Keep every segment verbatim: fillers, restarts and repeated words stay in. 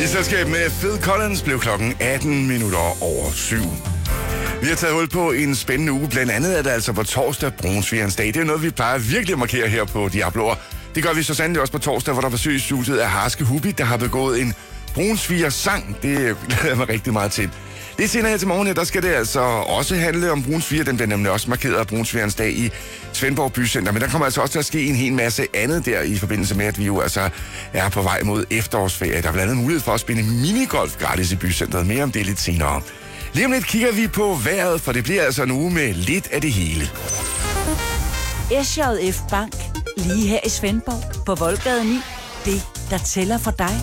I selskab med Phil Collins blev klokken atten minutter over syv. Vi har taget hul på en spændende uge. Blandt andet er det altså på torsdag Brunsvigerens dag. Det er noget, vi plejer virkelig at markere her på Diabloer. Det gør vi så sandelig også på torsdag, hvor der besøger studiet af Harske Hubi, der har begået en Brunsviger-sang. Det glæder jeg mig rigtig meget til. Lidt senere her til morgen, ja, der skal det altså også handle om Brunsviger. Den bliver nemlig også markeret af Brunsvigerens dag i Svendborg Bycenter. Men der kommer altså også til at ske en hel masse andet der i forbindelse med, at vi jo altså er på vej mod efterårsferie. Der er blandt andet mulighed for at spille minigolf gratis i bycentret. Mere om det lidt senere. Lige om lidt kigger vi på vejret, for det bliver altså en uge med lidt af det hele. S J F Bank, lige her i Svendborg, på Voldgade ni. Det, der tæller for dig.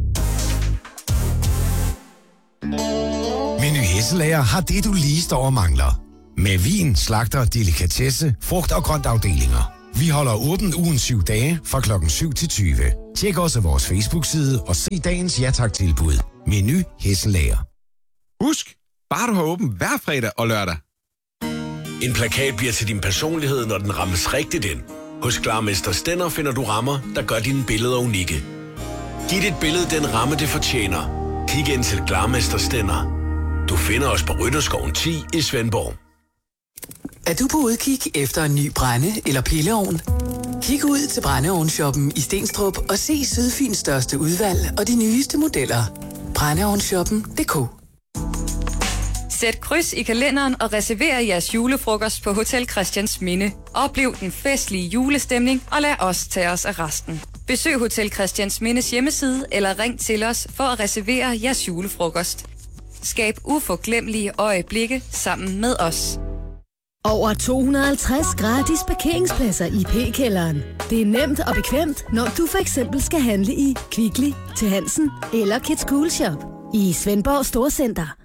Meny Hesselager har det, du lige står og mangler. Med vin, slagter, delikatesse, frugt- og grøntafdelinger. Vi holder åbent ugen syv dage fra klokken syv til tyve. Tjek også vores Facebook-side og se dagens ja-tak-tilbud. Meny Hesselager. Husk, bare du har åbent hver fredag og lørdag. En plakat bliver til din personlighed, når den rammes rigtigt ind. Hos Klarmester Stender finder du rammer, der gør dine billeder unikke. Giv dit billede den ramme, det fortjener. Kig ind til Klarmester Stender. Du finder os på Rytterskoven ti i Svendborg. Er du på udkig efter en ny brænde- eller pilleovn? Kig ud til brændeovnsshoppen i Stenstrup og se Sydfyns største udvalg og de nyeste modeller. brændeovnsshoppen punktum d k. Sæt kryds i kalenderen og reserver jeres julefrokost på Hotel Christiansminde. Oplev den festlige julestemning og lad os tage os af resten. Besøg Hotel Christiansmindes hjemmeside eller ring til os for at reservere jeres julefrokost. Skab uforglemmelige øjeblikke sammen med os. Over to hundrede og halvtreds gratis parkeringspladser i P-kælderen. Det er nemt og bekvemt, når du for eksempel skal handle i Kvickly, til Hansen eller Kids Cool Shop i Svendborg Storcenter.